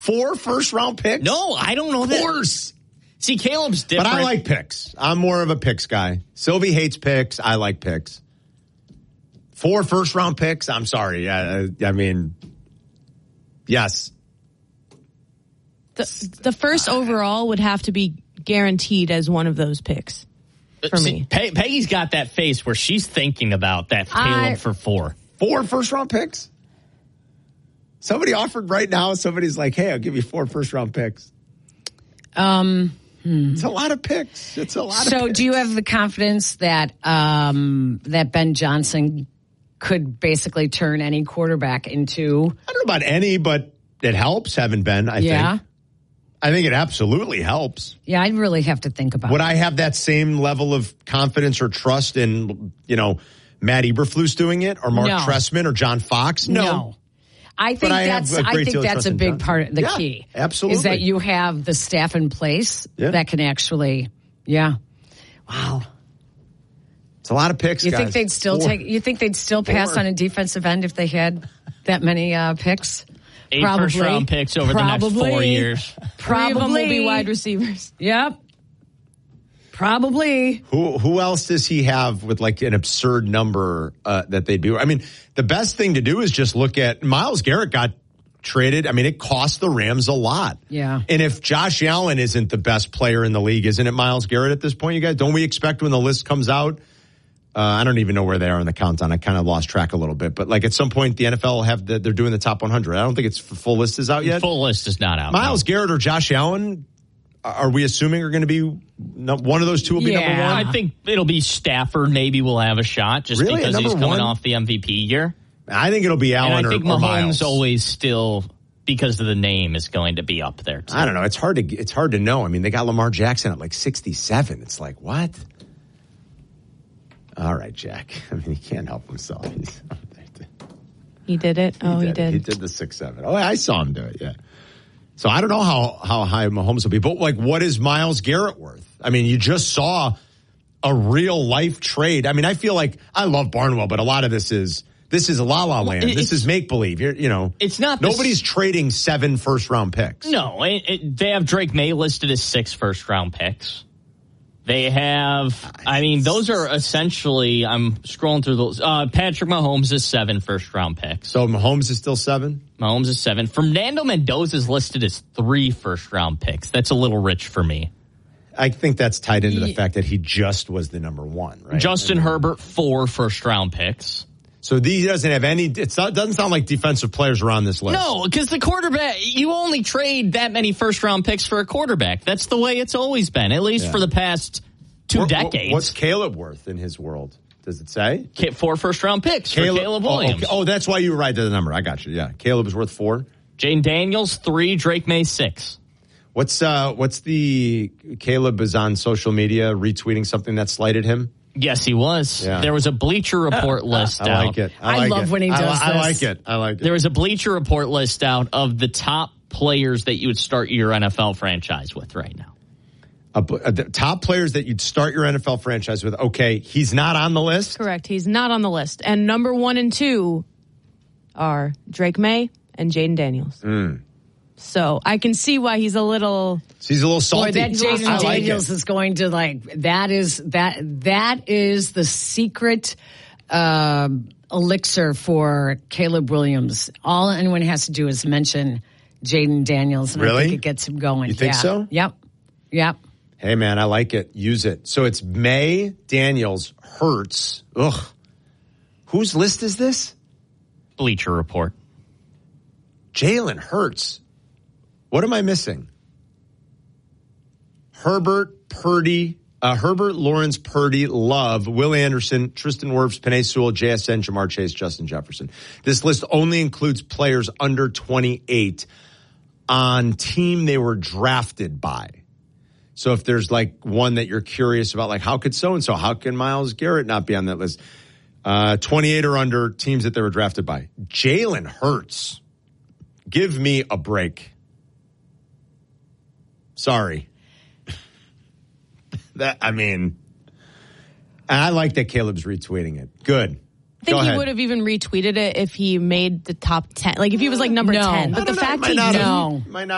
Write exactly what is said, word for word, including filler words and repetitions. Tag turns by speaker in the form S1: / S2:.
S1: Four first-round picks?
S2: No, I don't know that.
S1: Of course.
S2: See, Caleb's different.
S1: But I like picks. I'm more of a picks guy. Sylvie hates picks. I like picks. Four first-round picks? I'm sorry. I, I mean, yes.
S3: The, the first overall would have to be guaranteed as one of those picks for
S2: See,
S3: me.
S2: Pe- Peggy's got that face where she's thinking about that Caleb
S3: I,
S2: for four.
S1: Four first-round picks? Somebody offered right now. Somebody's like, hey, I'll give you four first-round picks.
S4: Um... Hmm.
S1: It's a lot of picks. It's a lot
S4: so
S1: of picks.
S4: Do you have the confidence that um, that Ben Johnson could basically turn any quarterback into?
S1: I don't know about any, but it helps having Ben, I
S4: yeah.
S1: think. I think it absolutely helps.
S4: Yeah, I'd really have to think about
S1: Would
S4: it.
S1: I have that same level of confidence or trust in, you know, Matt Eberflus doing it or Mark
S4: No.
S1: Trestman or John Fox? No.
S4: No. I think
S1: I
S4: that's
S1: have a
S4: I
S1: great
S4: think
S1: deal of
S4: that's
S1: trust
S4: a
S1: in
S4: big
S1: Johnson.
S4: part of the
S1: Yeah,
S4: key.
S1: absolutely.
S4: Is that you have the staff in place
S1: Yeah.
S4: that can actually, yeah. Wow.
S1: It's a lot of picks,
S4: You
S1: guys.
S4: think they'd still
S1: Four.
S4: take you think they'd still pass
S1: Four.
S4: on a defensive end if they had that many uh, picks?
S2: Eight
S4: Probably.
S2: first round picks over
S4: Probably.
S2: the next four years.
S3: Three of them will
S4: Probably
S3: be wide receivers.
S4: Yep. Probably.
S1: Who who else does he have with like an absurd number uh, that they do? I mean, the best thing to do is just look at Myles Garrett got traded. I mean, it cost the Rams a lot.
S4: Yeah.
S1: And if Josh Allen isn't the best player in the league, isn't it Myles Garrett at this point, you guys? Don't we expect when the list comes out? Uh, I don't even know where they are in the countdown. I kind of lost track a little bit. But like at some point, the N F L will have the, they're doing the top one hundred. I don't think it's full list is out yet.
S2: Full list is not out.
S1: Myles
S2: no.
S1: Garrett or Josh Allen, are we assuming are going to be no, one of those two will be
S4: Yeah.
S1: number one?
S2: I think it'll be Stafford. Maybe will have a shot just
S1: Really?
S2: because
S1: At
S2: he's
S1: number
S2: coming
S1: one?
S2: off the M V P year.
S1: I think it'll be Allen
S2: and I think
S1: or, or
S2: Mahomes
S1: Miles.
S2: always still, because of the name, is going to be up there too.
S1: I don't know. It's hard to it's hard to know. I mean, they got Lamar Jackson at like sixty-seven. It's like, what? All right, Jack. I mean, he can't help himself. He's,
S3: He did it. Oh, he
S1: he
S3: did.
S1: He did the six seven. Oh, I saw him do it. Yeah. So I don't know how how high Mahomes will be, but like, what is Myles Garrett worth? I mean, you just saw a real life trade. I mean, I feel like I love Barnwell, but a lot of this is this is La La Land.
S2: It's-
S1: This is make believe. You know,
S2: It's not the
S1: nobody's
S2: s-
S1: trading seven first round picks.
S2: No, it, it, they have Drake May listed as six first round picks. They have, I mean, those are essentially, I'm scrolling through those. Uh, Patrick Mahomes is seven first round picks.
S1: So Mahomes is still seven?
S2: Mahomes is seven. Fernando Mendoza is listed as three first round picks. That's a little rich for me.
S1: I think that's tied into the fact that he just was the number one, right?
S2: Justin
S1: I mean,
S2: Herbert, four first round picks.
S1: So he doesn't have any, it doesn't sound like defensive players are on this list.
S2: No, because the quarterback, you only trade that many first round picks for a quarterback. That's the way it's always been, at least
S1: Yeah.
S2: for the past two
S1: What-
S2: decades.
S1: What's Caleb worth in his world? Does it say?
S2: Ca- Four first round picks for Caleb
S1: oh,
S2: Williams.
S1: okay. Oh, that's why you were right to the number. I got you. Yeah. Caleb is worth four.
S2: Jane Daniels, three. Drake May, six.
S1: What's, uh, what's the, Caleb is on social media retweeting something that slighted him?
S2: Yes, he was.
S1: Yeah.
S2: There was a Bleacher Report list
S1: I
S2: out.
S1: like it.
S4: I
S1: like
S4: love
S1: it.
S4: when he
S1: I,
S4: does
S1: I
S4: this.
S1: like it. I like it.
S2: There was a Bleacher Report list out of the top players that you would start your N F L franchise with right now.
S1: Uh, the top players that you'd start your N F L franchise with. Okay, he's not on the list.
S3: Correct. He's not on the list. And number one and two are Drake May and Jaden Daniels.
S1: Mm.
S3: So I can see why he's a little.
S1: So he's a little salty.
S4: Boy, that Jaden
S1: I like
S4: Daniels
S1: it.
S4: is going to like that is that that is the secret uh, elixir for Caleb Williams. All anyone has to do is mention Jaden Daniels, and I
S1: Really?
S4: think it gets him going.
S1: You think
S4: Yeah.
S1: so?
S4: Yep. Yep.
S1: Hey, man, I like it. Use it. So it's May, Daniels, Hurts. Ugh. Whose list is this?
S2: Bleacher Report.
S1: Jalen Hurts. What am I missing? Herbert, Purdy, uh, Herbert, Lawrence, Purdy, Love, Will Anderson, Tristan Wirfs, Penei Sewell, J S N, Jamar Chase, Justin Jefferson. This list only includes players under twenty-eight on team they were drafted by. So if there's like one that you're curious about, like how could so-and-so, how can Myles Garrett not be on that list? Uh, twenty-eight or under teams that they were drafted by. Jalen Hurts. Give me a break. Sorry. that I mean, I like that Caleb's retweeting it. Good.
S3: I think
S1: Go
S3: he
S1: ahead.
S3: would have even retweeted it if he made the top ten. Like if he was like number
S4: No.
S3: ten.
S4: I
S3: But the
S1: don't know.
S3: fact
S1: Might
S3: he
S1: not have.
S4: No.
S1: Might not